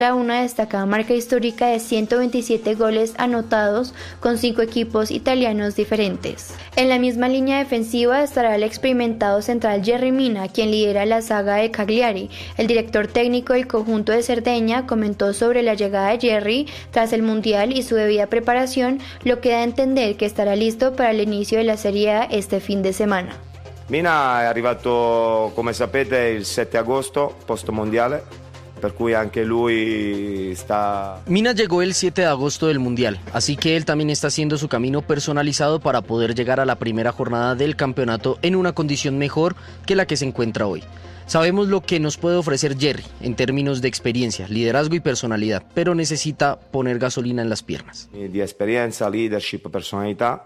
una destacada marca histórica de 127 goles anotados con 5 equipos italianos diferentes. En la misma línea defensiva estará el experimentado central Yerry Mina, quien lidera la saga de Cagliari. El director técnico del conjunto de Cerdeña comentó sobre la llegada de Yerry tras el Mundial y su debida preparación, lo que da a entender que estará listo para el inicio de la Serie A este fin de semana. Mina è arrivato, come sapete, il 7 agosto, post mondiale. Per cui anche lui está... Mina llegó el 7 de agosto del Mundial, así que él también está haciendo su camino personalizado para poder llegar a la primera jornada del campeonato en una condición mejor que la que se encuentra hoy. Sabemos lo que nos puede ofrecer Yerry en términos de experiencia, liderazgo y personalidad, pero necesita poner gasolina en las piernas. Di esperienza, leadership, personalità,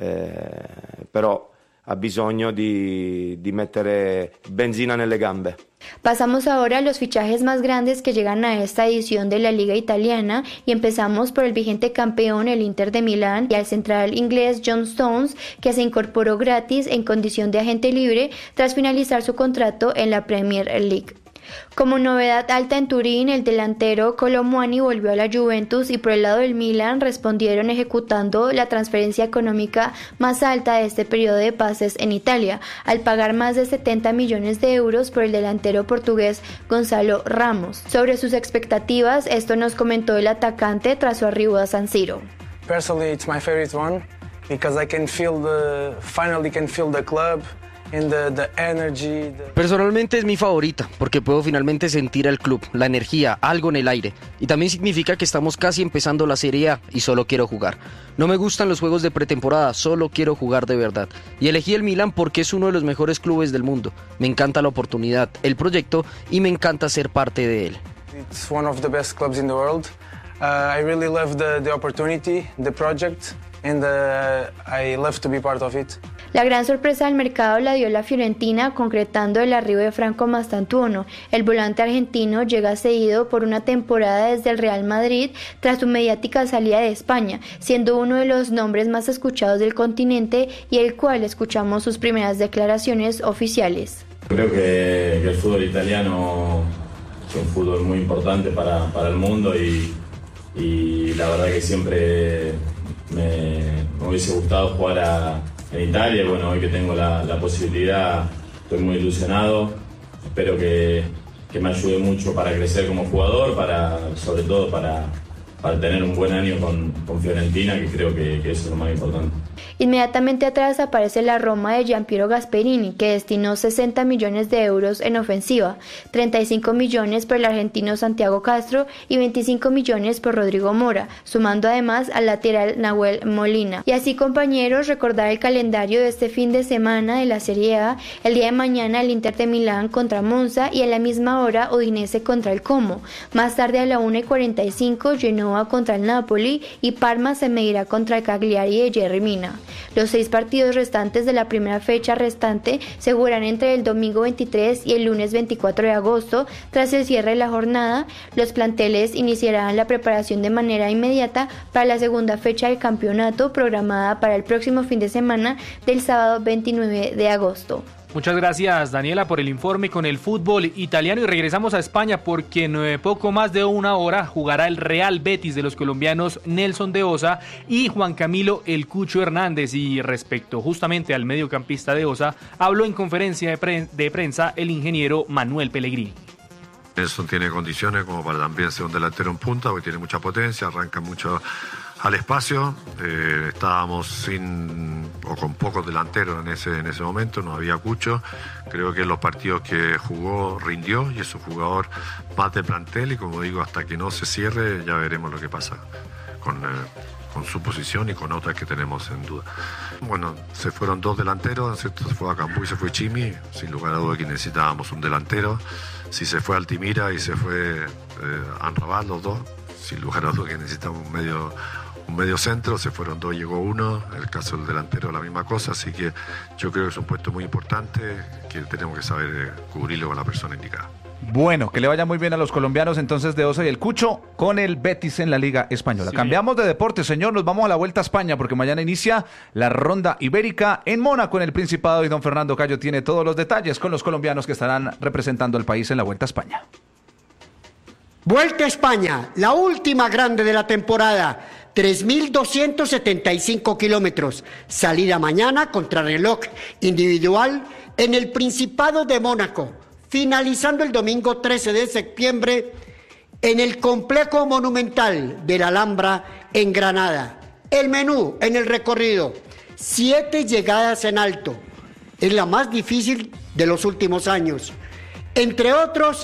però ha bisogno di mettere benzina nelle gambe. Pasamos ahora a los fichajes más grandes que llegan a esta edición de la Liga Italiana y empezamos por el vigente campeón, el Inter de Milán, y al central inglés John Stones, que se incorporó gratis en condición de agente libre tras finalizar su contrato en la Premier League. Como novedad alta en Turín, el delantero Kolo Muani volvió a la Juventus y por el lado del Milan respondieron ejecutando la transferencia económica más alta de este periodo de pases en Italia, al pagar más de 70 millones de euros por el delantero portugués Gonzalo Ramos. Sobre sus expectativas, esto nos comentó el atacante tras su arribo a San Siro. Personally, it's my favorite one because finally can feel the club. Personalmente es mi favorita porque puedo finalmente sentir al club, la energía, algo en el aire, y también significa que estamos casi empezando la Serie A y solo quiero jugar. No me gustan los juegos de pretemporada, solo quiero jugar de verdad. Y elegí el Milan porque es uno de los mejores clubes del mundo. Me encanta la oportunidad, el proyecto y me encanta ser parte de él. It's one of the best clubs in the world. I really love the opportunity, the project, and I love to be part of it. La gran sorpresa del mercado la dio la Fiorentina, concretando el arribo de Franco Mastantuono. El volante argentino llega cedido por una temporada desde el Real Madrid tras su mediática salida de España, siendo uno de los nombres más escuchados del continente y el cual escuchamos sus primeras declaraciones oficiales. Creo que el fútbol italiano es un fútbol muy importante para el mundo y la verdad que siempre me hubiese gustado jugar en Italia. Bueno, hoy que tengo la posibilidad, estoy muy ilusionado. Espero que me ayude mucho para crecer como jugador, sobre todo para tener un buen año con Fiorentina, que creo que eso es lo más importante. Inmediatamente atrás aparece la Roma de Giampiero Gasperini, que destinó 60 millones de euros en ofensiva, 35 millones por el argentino Santiago Castro y 25 millones por Rodrigo Mora, sumando además al lateral Nahuel Molina. Y así, compañeros, recordar el calendario de este fin de semana de la Serie A. El día de mañana el Inter de Milán contra Monza y a la misma hora Udinese contra el Como. Más tarde a la 1:45 Genoa contra el Napoli y Parma se medirá contra el Cagliari de Yerry Mina. Los 6 partidos restantes de la primera fecha restante se jugarán entre el domingo 23 y el lunes 24 de agosto. Tras el cierre de la jornada, los planteles iniciarán la preparación de manera inmediata para la segunda fecha del campeonato, programada para el próximo fin de semana del sábado 29 de agosto. Muchas gracias, Daniela, por el informe con el fútbol italiano, y regresamos a España porque en poco más de una hora jugará el Real Betis de los colombianos Nelson de Osa y Juan Camilo El Cucho Hernández. Y respecto justamente al mediocampista de Osa, habló en conferencia de prensa el ingeniero Manuel Pellegrini. Nelson tiene condiciones como para también ser un delantero en punta, porque tiene mucha potencia, arranca mucho al espacio. Estábamos con pocos delanteros en ese momento, no había Cucho. Creo que en los partidos que jugó rindió y es un jugador más de plantel, y como digo, hasta que no se cierre ya veremos lo que pasa con su posición y con otras que tenemos en duda. Bueno, se fueron 2 delanteros, ¿cierto? Se fue Acambú y se fue Chimi, sin lugar a duda que necesitábamos un delantero. Si se fue Altimira y se fue Anrabat, los dos, sin lugar a duda que necesitamos un medio centro. Se fueron 2, llegó 1, en el caso del delantero la misma cosa, así que yo creo que es un puesto muy importante que tenemos que saber cubrirlo con la persona indicada. Bueno, que le vaya muy bien a los colombianos entonces de Osa y el Cucho con el Betis en la Liga Española. Sí. Cambiamos de deporte, señor, nos vamos a la Vuelta a España porque mañana inicia la Ronda Ibérica en Mónaco, en el Principado, y don Fernando Cayo tiene todos los detalles con los colombianos que estarán representando al país en la Vuelta a España. Vuelta a España, la última grande de la temporada, 3.275 kilómetros. Salida mañana, contrarreloj individual en el Principado de Mónaco, finalizando el domingo 13 de septiembre en el Complejo Monumental de la Alhambra en Granada. El menú en el recorrido, 7 llegadas en alto, es la más difícil de los últimos años. Entre otros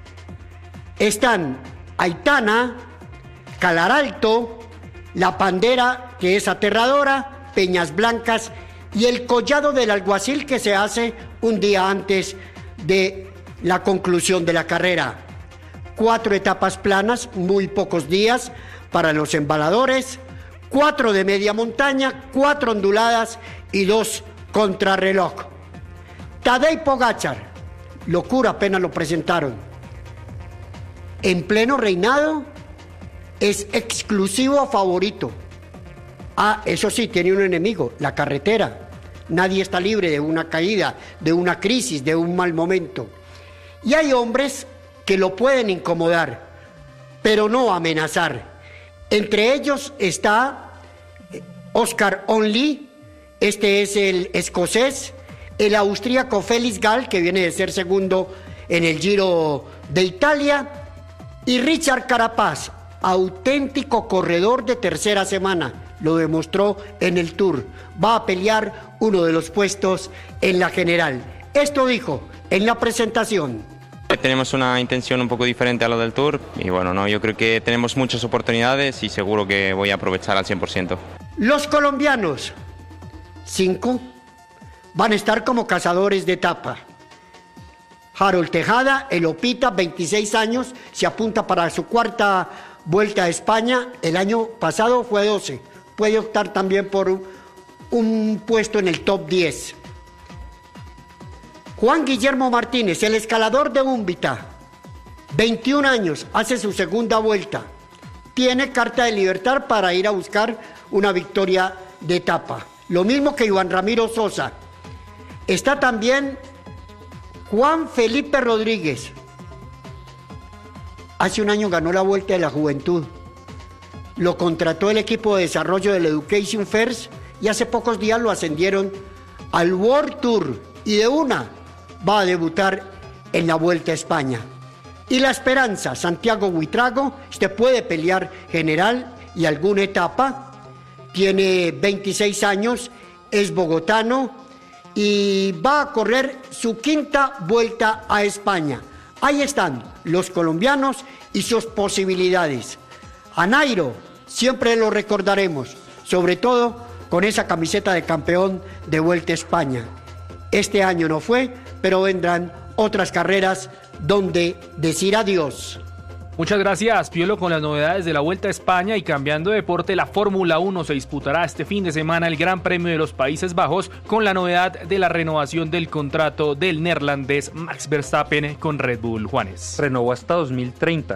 están Aitana, Calaralto, La Pandera, que es aterradora, Peñas Blancas y el Collado del Alguacil, que se hace un día antes de la conclusión de la carrera. 4 etapas planas, muy pocos días para los embaladores, 4 de media montaña, 4 onduladas y 2 contrarreloj. Tadej Pogačar, locura, apenas lo presentaron. En pleno reinado, es exclusivo favorito. Eso sí, tiene un enemigo, la carretera. Nadie está libre de una caída, de una crisis, de un mal momento. Y hay hombres que lo pueden incomodar, pero no amenazar. Entre ellos está Oscar Onley, este es el escocés, el austríaco Felix Gall, que viene de ser segundo en el Giro de Italia, y Richard Carapaz, auténtico corredor de tercera semana, lo demostró en el Tour, va a pelear uno de los puestos en la general. Esto dijo en la presentación. Tenemos una intención un poco diferente a lo del Tour y bueno, no, yo creo que tenemos muchas oportunidades y seguro que voy a aprovechar al 100%. Los colombianos, 5, van a estar como cazadores de etapa. Harold Tejada, el Opita, 26 años, se apunta para su 4ª Vuelta a España. El año pasado fue 12. Puede optar también por un puesto en el top 10. Juan Guillermo Martínez, el escalador de Úmbita, 21 años, hace su 2ª vuelta. Tiene carta de libertad para ir a buscar una victoria de etapa. Lo mismo que Iván Ramiro Sosa. Está también Juan Felipe Rodríguez. Hace un año ganó la Vuelta de la Juventud. Lo contrató el equipo de desarrollo del Education First y hace pocos días lo ascendieron al World Tour y de una va a debutar en la Vuelta a España. Y la esperanza, Santiago Buitrago, este puede pelear general y alguna etapa. Tiene 26 años, es bogotano y va a correr su 5ª Vuelta a España. Ahí están los colombianos y sus posibilidades. A Nairo siempre lo recordaremos, sobre todo con esa camiseta de campeón de Vuelta a España. Este año no fue, pero vendrán otras carreras donde decir adiós. Muchas gracias, Piolo, con las novedades de la Vuelta a España. Y cambiando de deporte, la Fórmula 1 se disputará este fin de semana el Gran Premio de los Países Bajos con la novedad de la renovación del contrato del neerlandés Max Verstappen con Red Bull. Juanes. Renovó hasta 2030.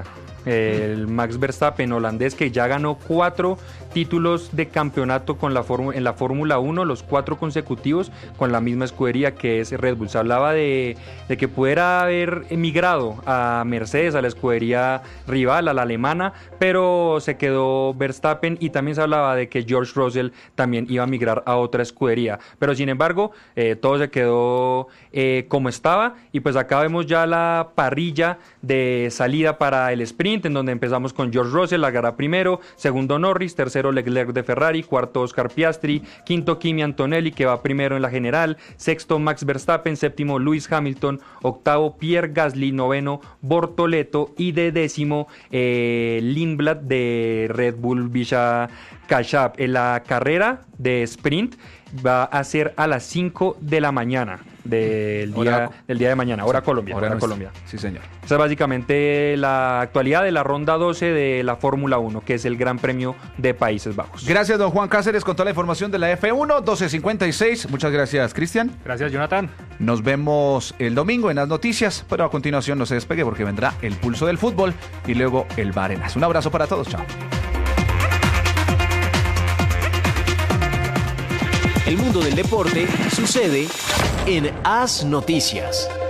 El Max Verstappen, holandés, que ya ganó 4 títulos de campeonato en la Fórmula 1, los 4 consecutivos con la misma escudería que es Red Bull. Se hablaba de que pudiera haber emigrado a Mercedes, a la escudería rival, a la alemana, pero se quedó Verstappen, y también se hablaba de que George Russell también iba a migrar a otra escudería, pero sin embargo todo se quedó como estaba. Y pues acá vemos ya la parrilla de salida para el sprint, en donde empezamos con George Russell, largará primero, segundo Norris, tercero Leclerc de Ferrari, cuarto Oscar Piastri, quinto Kimi Antonelli, que va primero en la general, sexto Max Verstappen, séptimo Lewis Hamilton, octavo Pierre Gasly, noveno Bortoleto y de décimo Lindblad de Red Bull Visha Kashab. En la carrera de sprint va a ser a las 5 de la mañana del día de mañana, hora Colombia. Hora Colombia. Sí, señor. Esa es básicamente la actualidad de la ronda 12 de la Fórmula 1, que es el Gran Premio de Países Bajos. Gracias, don Juan Cáceres, con toda la información de la F1, 12:56. Muchas gracias, Cristian. Gracias, Jonathan. Nos vemos el domingo en las noticias, pero a continuación no se despegue porque vendrá el pulso del fútbol y luego el Barenas. Un abrazo para todos, chao. El mundo del deporte sucede en As Noticias.